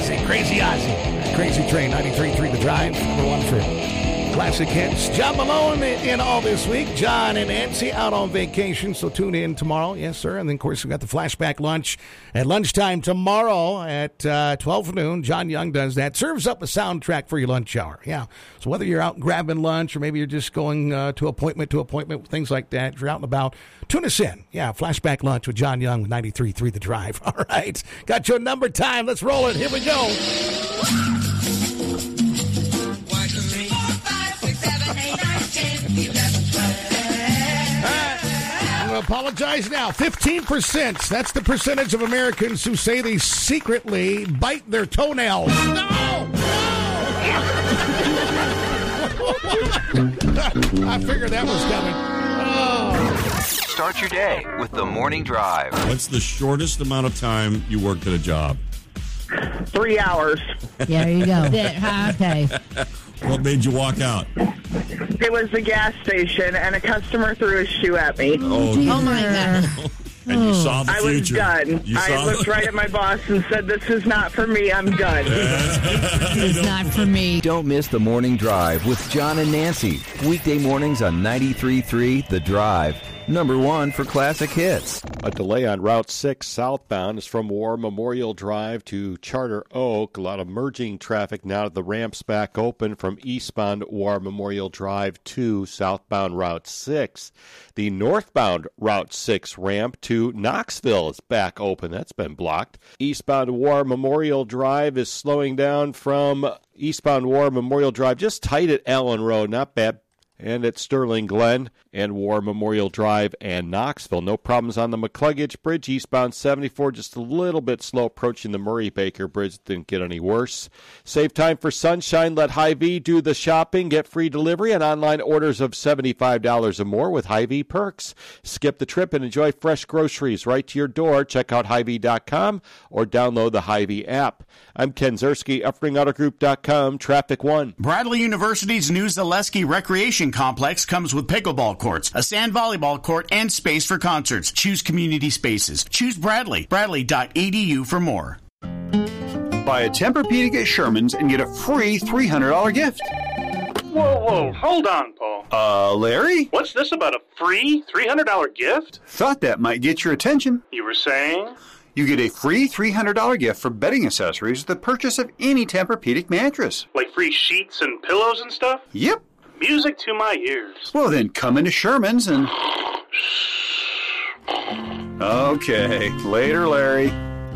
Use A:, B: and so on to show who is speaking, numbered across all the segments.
A: Ozzy, Crazy Ozzy. Crazy Train, 93.3 The Drive, number one for classic hits. John Malone in all this week. John and Nancy out on vacation, so tune in tomorrow. Yes, sir. And then, of course, we've got the flashback lunch at lunchtime tomorrow at 12 noon. John Young does that. Serves up a soundtrack for your lunch hour. Yeah. So whether you're out grabbing lunch or maybe you're just going to appointment, things like that, if you're out and about, tune us in. Yeah, flashback lunch with John Young with 93.3 The Drive. All right. Got your number time. Let's roll it. Here we go. I'm going to apologize now. 15%. That's the percentage of Americans who say they secretly bite their toenails. No! I figured that was coming. Oh.
B: Start your day with the Morning Drive.
C: What's the shortest amount of time you worked at a job?
D: 3 hours.
E: Yeah, there you go. Okay.
C: What made you walk out?
D: It was the gas station, and a customer threw his shoe at me.
E: Oh my God.
C: And you saw the
D: I
C: future.
D: was done. I looked right at my boss and said, "This is not for me. I'm done."
E: It's not for me.
B: Don't miss the Morning Drive with John and Nancy. Weekday mornings on 93.3 The Drive. Number one for classic hits.
F: A delay on Route 6 southbound is from War Memorial Drive to Charter Oak. A lot of merging traffic now that the ramp's back open from eastbound War Memorial Drive to southbound Route 6. The northbound Route 6 ramp to Knoxville is back open. That's been blocked. Eastbound War Memorial Drive is slowing down from eastbound War Memorial Drive, just tight at Allen Road. Not bad. And at Sterling Glen and War Memorial Drive and Knoxville. No problems on the McCluggage Bridge, eastbound 74, just a little bit slow approaching the Murray-Baker Bridge. Didn't get any worse. Save time for sunshine. Let Hy-Vee do the shopping. Get free delivery and online orders of $75 or more with Hy-Vee perks. Skip the trip and enjoy fresh groceries right to your door. Check out Hy-Vee.com or download the Hy-Vee app. I'm Ken Zerski, UpringAutoGroup.com, Traffic 1.
G: Bradley University's new Zaleski Recreation Complex comes with pickleball courts, a sand volleyball court, and space for concerts. Choose community spaces. Choose Bradley. Bradley.edu for more.
H: Buy a Tempur-Pedic at Sherman's and get a free $300 gift.
I: Whoa, hold on, Paul.
H: Larry?
I: What's this about a free $300 gift?
H: Thought that might get your attention.
I: You were saying?
H: You get a free $300 gift for bedding accessories with the purchase of any Tempur-Pedic mattress.
I: Like free sheets and pillows and stuff?
H: Yep.
I: Music to my ears.
H: Well, then come into Sherman's and... Okay, later, Larry.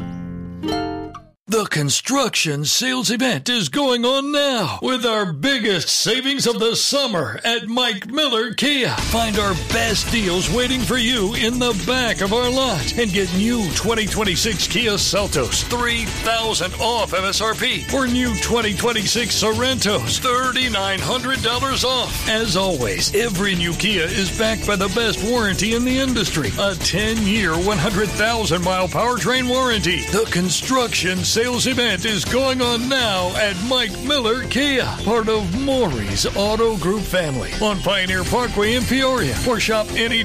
J: The construction sales event is going on now with our biggest savings of the summer at Mike Miller Kia. Find our best deals waiting for you in the back of our lot and get new 2026 Kia Seltos, $3,000 off MSRP, or new 2026 Sorrentos, $3,900 off. As always, every new Kia is backed by the best warranty in the industry, a 10-year, 100,000-mile powertrain warranty. The construction sales event is going on now at Mike Miller Kia, part of Maury's Auto Group family on Pioneer Parkway in Peoria, or shop any